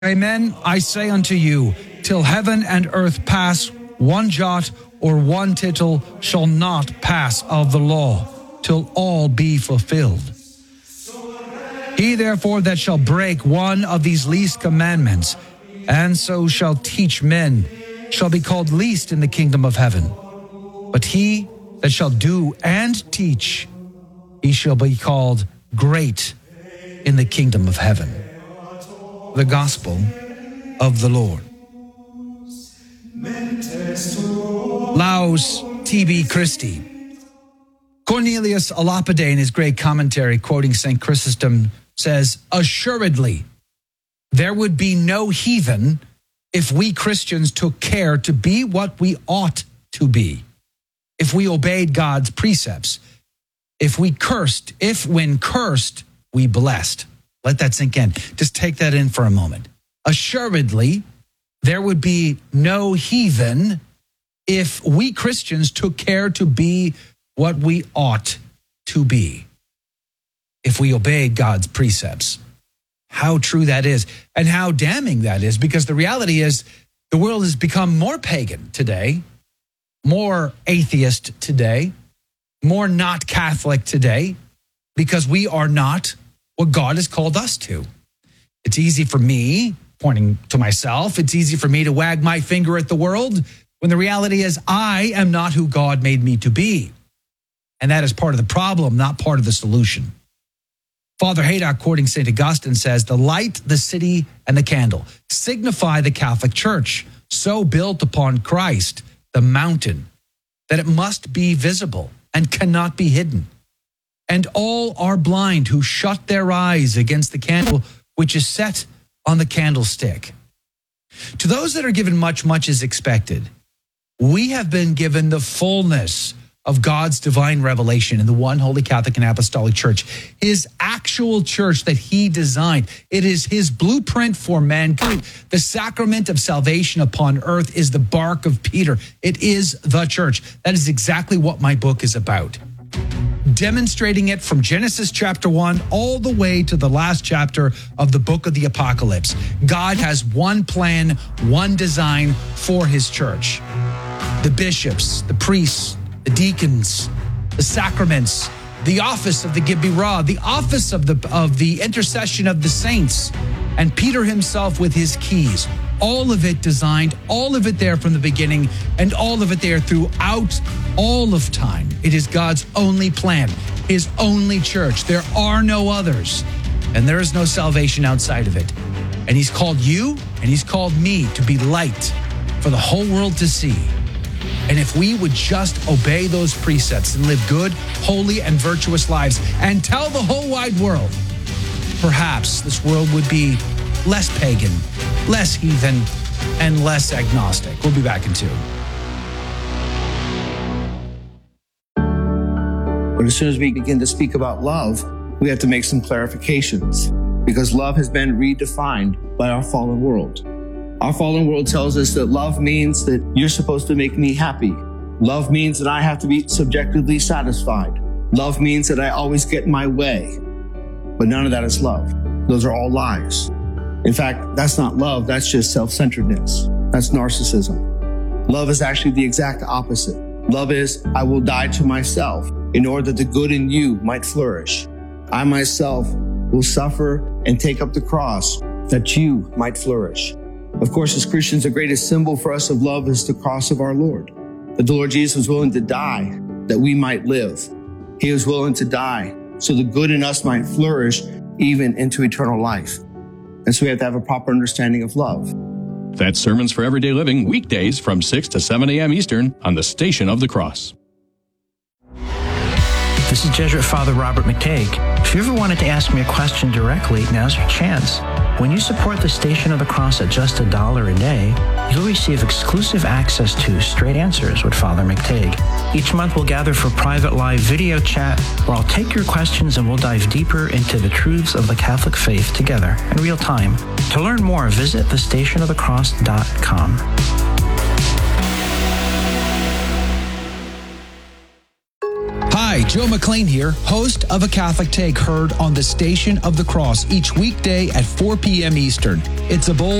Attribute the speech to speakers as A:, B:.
A: Amen, I say unto you, till heaven and earth pass, one jot or one tittle shall not pass of the law, till all be fulfilled. He therefore that shall break one of these least commandments, and so shall teach men, shall be called least in the kingdom of heaven. But he that shall do and teach, he shall be called great in the kingdom of heaven. The gospel of the Lord. Laus tibi Christi. Cornelius a Lapide, in his great commentary quoting St. Chrysostom, says, assuredly, there would be no heathen if we Christians took care to be what we ought to be, if we obeyed God's precepts, if when cursed, we blessed. Let that sink in. Just take that in for a moment. Assuredly, there would be no heathen if we Christians took care to be what we ought to be, if we obeyed God's precepts. How true that is, and how damning that is, because the reality is the world has become more pagan today, more atheist today, more not Catholic today, because we are not what God has called us to. It's easy for me, pointing to myself, it's easy for me to wag my finger at the world when the reality is I am not who God made me to be. And that is part of the problem, not part of the solution. Father Haydock, quoting St. Augustine, says, the light, the city, and the candle signify the Catholic Church, so built upon Christ, the mountain, that it must be visible and cannot be hidden. And all are blind who shut their eyes against the candle which is set on the candlestick. To those that are given much, much is expected. We have been given the fullness of God's divine revelation in the one holy Catholic and Apostolic Church, his actual church that he designed. It is his blueprint for mankind. The sacrament of salvation upon earth is the bark of Peter. It is the church. That is exactly what my book is about. Demonstrating it from Genesis chapter 1 all the way to the last chapter of the book of the Apocalypse. God has one plan, one design for his church. The bishops, the priests, the deacons, the sacraments, the office of the Gibirah, the office of the intercession of the saints, and Peter himself with his keys. All of it designed, all of it there from the beginning, and all of it there throughout all of time. It is God's only plan, his only church. There are no others, and there is no salvation outside of it. And he's called you, and he's called me to be light for the whole world to see. And if we would just obey those precepts and live good, holy, and virtuous lives and tell the whole wide world, perhaps this world would be less pagan, less heathen, and less agnostic. We'll be back in 2.
B: But as soon as we begin to speak about love, we have to make some clarifications, because love has been redefined by our fallen world. Our fallen world tells us that love means that you're supposed to make me happy. Love means that I have to be subjectively satisfied. Love means that I always get my way. But none of that is love. Those are all lies. In fact, that's not love. That's just self-centeredness. That's narcissism. Love is actually the exact opposite. Love is, I will die to myself in order that the good in you might flourish. I myself will suffer and take up the cross that you might flourish. Of course, as Christians, the greatest symbol for us of love is the cross of our Lord. That the Lord Jesus was willing to die that we might live. He was willing to die so the good in us might flourish even into eternal life. And so we have to have a proper understanding of love.
C: That's Sermons for Everyday Living, weekdays from 6 to 7 a.m. Eastern on the Station of the Cross.
D: This is Jesuit Father Robert McTague. If you ever wanted to ask me a question directly, now's your chance. When you support the Station of the Cross at just $1 a day, you'll receive exclusive access to Straight Answers with Father McTague. Each month we'll gather for private live video chat where I'll take your questions and we'll dive deeper into the truths of the Catholic faith together in real time. To learn more, visit thestationofthecross.com.
A: Hi, Joe McLean here, host of A Catholic Take, heard on the Station of the Cross each weekday at 4 p.m. Eastern. It's a bold